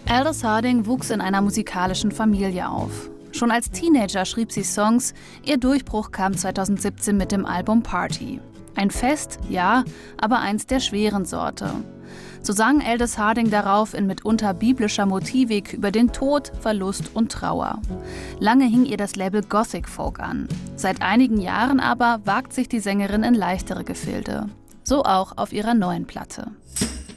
Aldous Harding wuchs in einer musikalischen Familie auf. Schon als Teenager schrieb sie Songs, ihr Durchbruch kam 2017 mit dem Album Party. Ein Fest, ja, aber eins der schweren Sorte. So sang Aldous Harding darauf in mitunter biblischer Motivik über den Tod, Verlust und Trauer. Lange hing ihr das Label Gothic Folk an. Seit einigen Jahren aber wagt sich die Sängerin in leichtere Gefilde. So auch auf ihrer neuen Platte.